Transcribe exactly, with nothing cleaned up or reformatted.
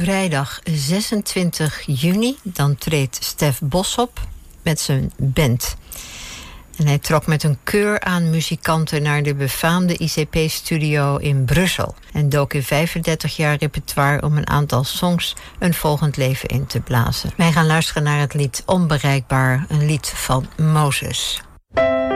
vrijdag zesentwintig juni. Dan treedt Stef Bos op met zijn band. En hij trok met een keur aan muzikanten naar de befaamde I C P-studio in Brussel. En dook in vijfendertig jaar repertoire om een aantal songs een volgend leven in te blazen. Wij gaan luisteren naar het lied Onbereikbaar, een lied van Mozes.